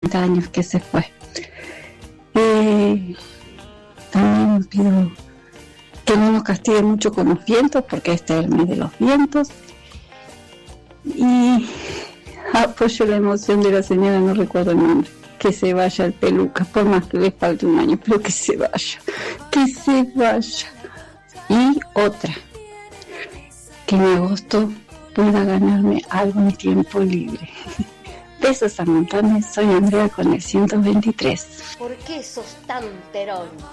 30 años que se fue. También pido que no nos castigue mucho con los vientos, porque este es el mes de los vientos. Y apoyo la emoción de la señora, no recuerdo el nombre, que se vaya el Peluca, por más que le falte un año, pero que se vaya. Y otra, que en agosto pueda ganarme algo en tiempo libre. Besos a montones, soy Andrea con el 123. ¿Por qué sos tan terón?